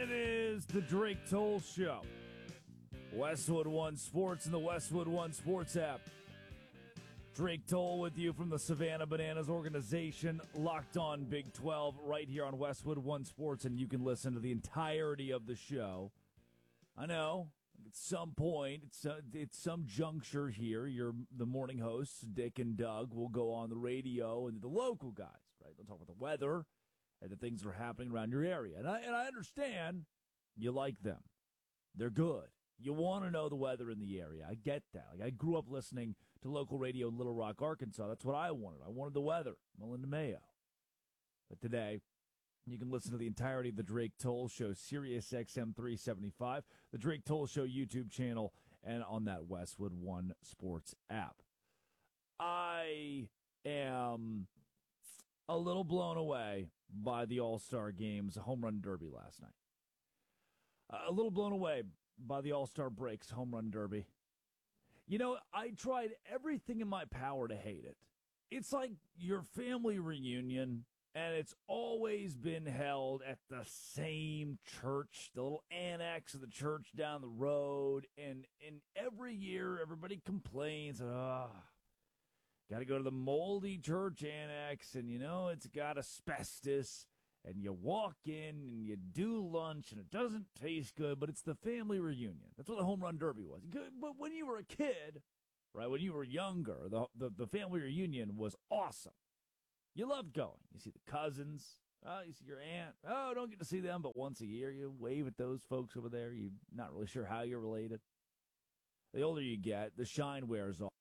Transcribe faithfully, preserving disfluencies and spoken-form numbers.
It is the Drake Toll Show. Westwood One Sports and the Westwood One Sports app. Drake Toll with you from the Savannah Bananas organization, Locked On Big twelve, right here on Westwood One Sports, and you can listen to the entirety of the show. I know, at some point, it's, uh, it's some juncture here, you're the morning hosts, Dick and Doug, will go on the radio, and the local guys, right? They'll talk about the weather and the things that are happening around your area. And I, and I understand you like them. They're good. You want to know the weather in the area. I get that. Like, I grew up listening to local radio in Little Rock, Arkansas. That's what I wanted. I wanted the weather. Melinda Mayo. But today, you can listen to the entirety of the Drake Toll Show, Sirius X M three seventy-five, the Drake Toll Show YouTube channel, and on that Westwood One Sports app. I am a little blown away by the All-Star Game's home run derby last night. A little blown away by the All-Star Breaks home run derby. You know, I tried everything in my power to hate it. It's like your family reunion, and it's always been held at the same church, the little annex of the church down the road, and, and every year everybody complains, ah, got to go to the moldy church annex, and, you know, it's got asbestos. And you walk in and you do lunch and it doesn't taste good, but it's the family reunion. That's what the home run derby was. But when you were a kid, right, when you were younger, the the, the family reunion was awesome. You loved going. You see the cousins. Oh, you see your aunt. Oh, don't get to see them, but once a year you wave at those folks over there. You're not really sure how you're related. The older you get, the shine wears off.